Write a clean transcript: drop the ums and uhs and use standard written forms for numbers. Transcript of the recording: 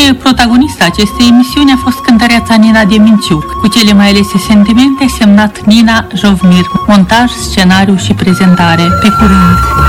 și protagonista acestei emisiuni a fost cântăreața Nina Deminciuc, cu cele mai alese sentimente semnat Nina Jovmir, montaj, scenariu și prezentare. Pe curând!